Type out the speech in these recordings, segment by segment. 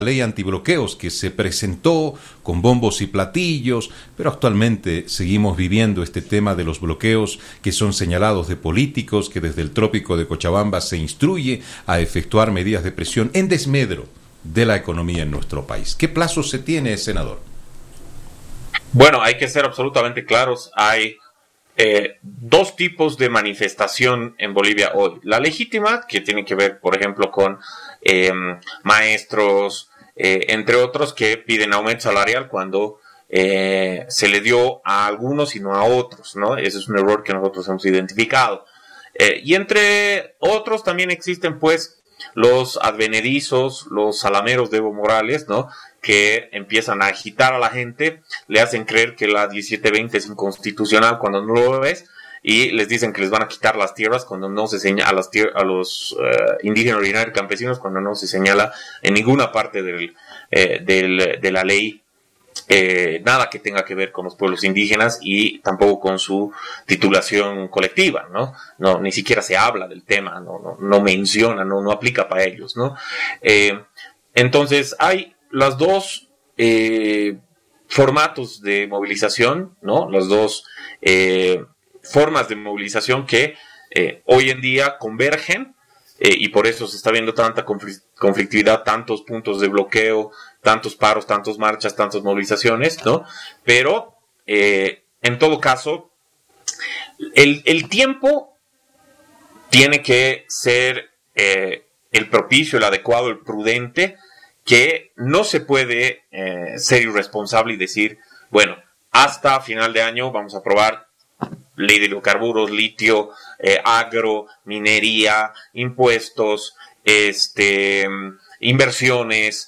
ley antibloqueos que se presentó con bombos y platillos, pero actualmente seguimos viviendo este tema de los bloqueos que son señalados de políticos que desde el trópico de Cochabamba se instruye a efectuar medidas de presión en desmedro de la economía en nuestro país. ¿Qué plazo se tiene, senador? Bueno, hay que ser absolutamente claros. Hay dos tipos de manifestación en Bolivia hoy. La legítima, que tiene que ver, por ejemplo, con maestros, entre otros, que piden aumento salarial cuando se le dio a algunos y no a otros, ¿no? Ese es un error que nosotros hemos identificado. Y entre otros también existen, pues, los advenedizos, los salameros de Evo Morales, ¿no? Que empiezan a agitar a la gente, le hacen creer que la 1720 es inconstitucional cuando no lo es, y les dicen que les van a quitar las tierras cuando no se señala a los indígenas originarios campesinos, cuando no se señala en ninguna parte de la ley nada que tenga que ver con los pueblos indígenas y tampoco con su titulación colectiva, ¿no? No, ni siquiera se habla del tema, no menciona, no aplica para ellos, ¿no? Entonces hay las dos formatos de movilización, ¿no? Las dos formas de movilización que hoy en día convergen y por eso se está viendo tanta conflictividad, tantos puntos de bloqueo, tantos paros, tantas marchas, tantas movilizaciones, ¿no? Pero en todo caso, el tiempo tiene que ser el propicio, el adecuado, el prudente, que no se puede ser irresponsable y decir, bueno, hasta final de año vamos a aprobar ley de hidrocarburos, litio, agro, minería, impuestos, inversiones,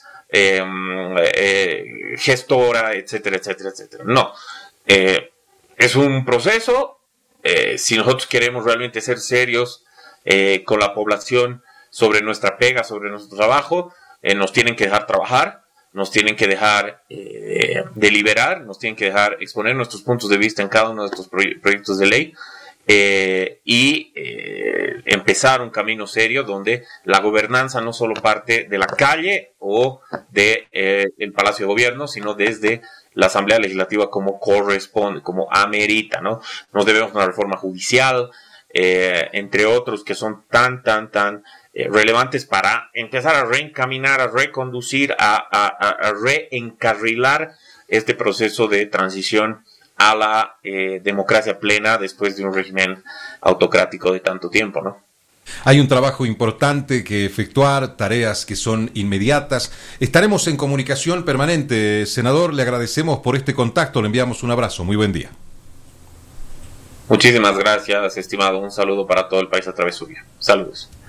gestora, etcétera, etcétera, etcétera. No, es un proceso. Si nosotros queremos realmente ser serios con la población sobre nuestra pega, sobre nuestro trabajo, nos tienen que dejar trabajar, nos tienen que dejar deliberar, nos tienen que dejar exponer nuestros puntos de vista en cada uno de estos proyectos de ley y empezar un camino serio donde la gobernanza no solo parte de la calle o de el Palacio de Gobierno, sino desde la Asamblea Legislativa como corresponde, como amerita, ¿no? Nos debemos una reforma judicial, entre otros que son tan relevantes para empezar a reencaminar, a reconducir, a reencarrilar este proceso de transición a la democracia plena después de un régimen autocrático de tanto tiempo, ¿no? Hay un trabajo importante que efectuar, tareas que son inmediatas. Estaremos en comunicación permanente, senador. Le agradecemos por este contacto. Le enviamos un abrazo. Muy buen día. Muchísimas gracias, estimado. Un saludo para todo el país a través suyo. Saludos.